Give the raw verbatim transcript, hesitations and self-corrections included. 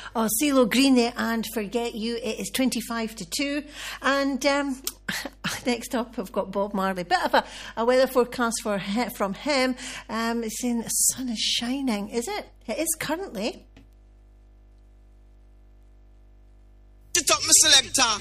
Oh, CeeLo Green there and Forget You. It is twenty-five to two. And um, next up, I've got Bob Marley. Bit of a, a weather forecast for he, from him. Um, it's saying the sun is shining. Is it? It is currently. Get up, my selector.